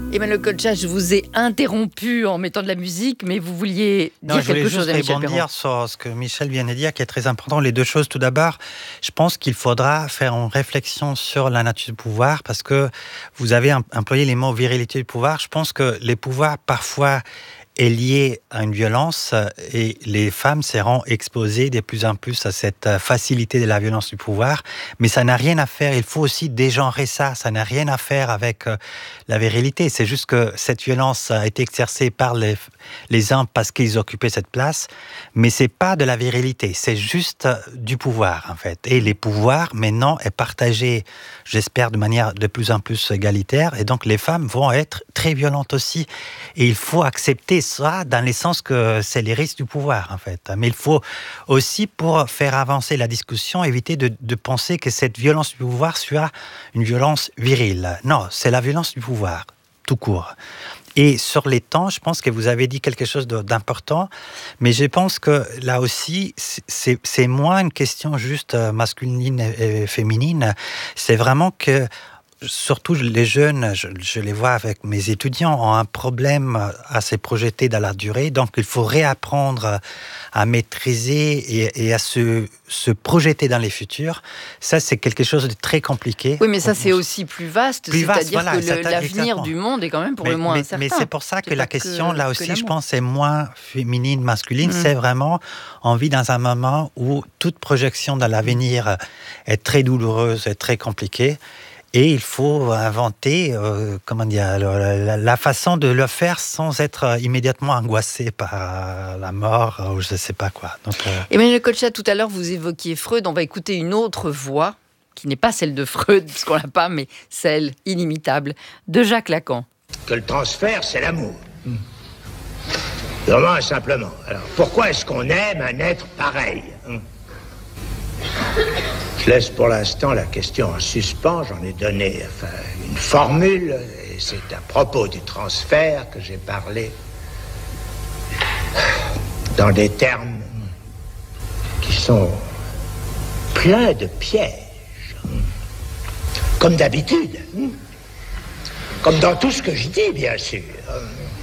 Emmanuel Colcha, je vous ai interrompu en mettant de la musique, mais vous vouliez dire quelque chose à Michel Perron. Je voulais juste rebondir sur ce que Michel vient de dire, qui est très important. Les deux choses, tout d'abord, je pense qu'il faudra faire une réflexion sur la nature du pouvoir, parce que vous avez employé les mots virilité du pouvoir. Je pense que les pouvoirs, parfois, est lié à une violence et les femmes seront exposées de plus en plus à cette facilité de la violence du pouvoir. Mais ça n'a rien à faire, il faut aussi dégenrer ça, ça n'a rien à faire avec la virilité. C'est juste que cette violence a été exercée par les hommes parce qu'ils occupaient cette place, mais c'est pas de la virilité, c'est juste du pouvoir en fait. Et les pouvoirs maintenant est partagé, j'espère, de manière de plus en plus égalitaire, et donc les femmes vont être très violentes aussi. Et il faut accepter ça dans le sens que c'est les risques du pouvoir en fait. Mais il faut aussi, pour faire avancer la discussion, éviter de penser que cette violence du pouvoir soit une violence virile. Non, c'est la violence du pouvoir, tout court. Et sur les temps, je pense que vous avez dit quelque chose d'important, mais je pense que là aussi, c'est moins une question juste masculine et féminine, c'est vraiment que surtout les jeunes, je les vois avec mes étudiants, ont un problème à se projeter dans la durée. Donc, il faut réapprendre à maîtriser et à se projeter dans les futurs. Ça, c'est quelque chose de très compliqué. Oui, mais ça, c'est aussi plus vaste. C'est-à-dire voilà, que l'avenir exactement. Du monde est quand même pour le moins incertain. Mais c'est pour ça que la question, là aussi, je pense, est moins féminine, masculine. C'est vraiment, on vit dans un moment où toute projection dans l'avenir est très douloureuse et très compliquée. Et il faut inventer la façon de le faire sans être immédiatement angoissé par la mort ou je ne sais pas quoi. Donc, Emmanuel Colcha, tout à l'heure, vous évoquiez Freud. On va écouter une autre voix, qui n'est pas celle de Freud, parce qu'on l'a pas, mais celle inimitable de Jacques Lacan. Que le transfert, c'est l'amour. Vraiment et simplement. Alors, pourquoi est-ce qu'on aime un être pareil ? Je laisse pour l'instant la question en suspens. J'en ai donné une formule, et c'est à propos du transfert que j'ai parlé dans des termes qui sont pleins de pièges, comme d'habitude, comme dans tout ce que je dis, bien sûr.